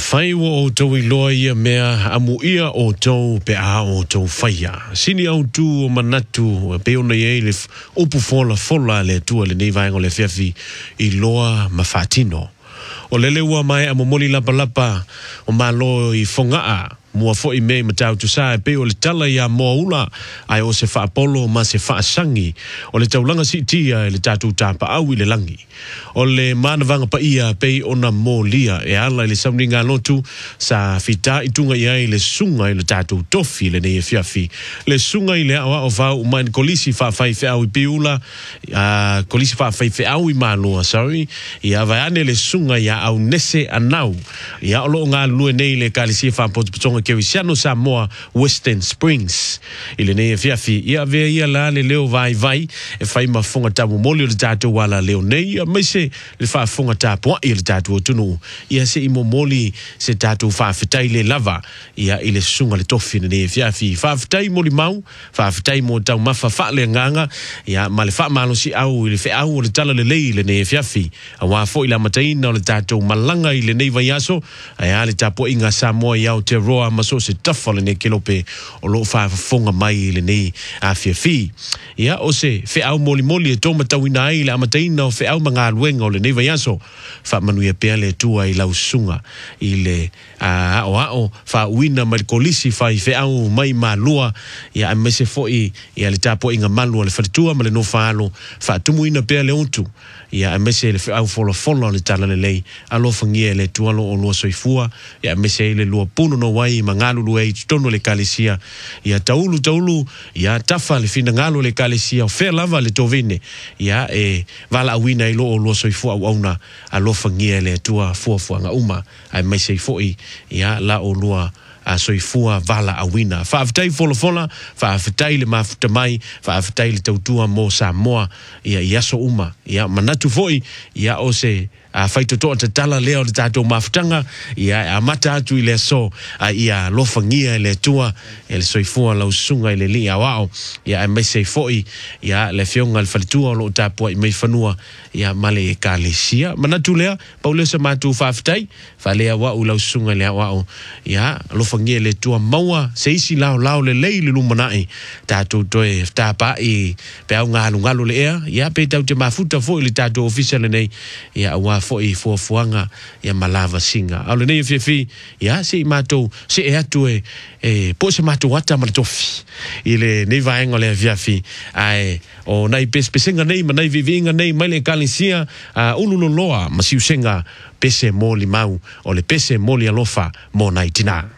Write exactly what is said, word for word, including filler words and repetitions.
Fai wo o tau I loa ia mea amu ia o tau pe a o tau faia. Sini au tu o manatu pe ona ia le upu fola fola le tua le nei vaengo le fiafi I loa mawhatino. O lele ua mai amu moli lapa lapa o malo I fongaa. Mua fo I mei matau tu sa pe o le tala ia moa ula ai o se fa apolo ma se fa sangi o le taulanga si tia le tatu tapa au I le langi o le manavanga pa ia pe ona mo lia e ala le samninga lotu sa fita itunga ia le sunga I le tatu tofi le nei fiafi le sunga I le awa o vau man kolisi fa fai fe au I piula a kolisi fa fai fe au I maloa sorry ia vaane le sunga ia au nese anau ia o lo nga lue nei le kalisi fa potonga Kewisiano Samoa Western Springs ile nei fiafi ia ve ia la le leo vai vai e fai mafonga tabu moli le tatu wala leo nei ia mese le fa fonga tapu ia le tatu tunu ia se imo moli se tatu fa fitai le lava ia ile sunga le tofi nei fiafi fa fitai moli mau fa fitai mo tau mafa fa le nganga ia ma le fa malo si au ile fe au le tala le lei le nei fiafi awa fo ile mataina le tatu malanga ile nei vaiaso ia le tapu inga Samoa ia o te roa maso se tafale ne kelope o lo fa fonga mai le nei a fiafi ia o se fe au moli moli e toma tawina ai le amataina o fe au manga luenga o le nei vaiaso fa manuia pea le tua I lau sunga I le a o ao fa wina mai kolisi fa I fe au mai malua ia mese foi ia le tapo inga malua le falitua ma le no fa alo fa tumuina pea le untu ia mese le fe au fola fola le tala le lei alo fangia le tualo o lo soifua ia mese le lua puno no wai mangalu lue tono le kalisia ia taulu taulu ia tafa le fina ngalo le kalisia o fe lava le tovine ia e vala awina I lo o lo soifua au auna alo fangia le tua fua fua nga uma ai mese foi ia la o lua a soifua vala awina fa aftai fola fola fa aftai le mafuta mai fa aftai le tautua mo Samoa ia iaso uma ia manatu foi ia o se a faito to te tala leo le tato mafutanga ia a mata atu I le so a ia lofangia le tua ele soifua la usunga ile li awao ia a mese foi ia le fionga le falitua lo tapua I mei fanua ia male kalesia manatu lea paulesa matu faftai fa lea wa la usunga le awao ia lofangia le tua maua se isi lao lao le lei le lumanai tato toe tapa I pe au ngalu ngalu le ea ia pe tau te mafuta foi le tato official nei ia wa foi fo fuanga ia malava singa au nei fifi ia se mato se e atu e e po se mato wata maltofi ile nei vaenga le fifi ai o nai pes pesenga nei manai vivinga nei mai le kalisia a ululoloa masiusenga pese moli mau o le pese moli alofa mo nai tina